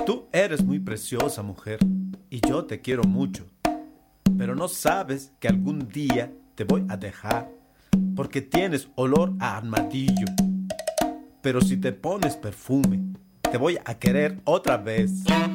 Tú eres muy preciosa, mujer, y yo te quiero mucho, pero no sabes que algún día te voy a dejar, porque tienes olor a armadillo. Pero si te pones perfume, te voy a querer otra vez.